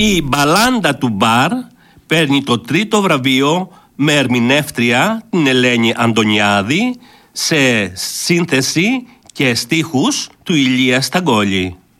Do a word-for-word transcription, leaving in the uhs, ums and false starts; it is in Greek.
Η μπαλάντα του μπαρ παίρνει το τρίτο βραβείο με ερμηνεύτρια την Ελένη Αντωνιάδη σε σύνθεση και στίχους του Ηλία Σταγκόλη.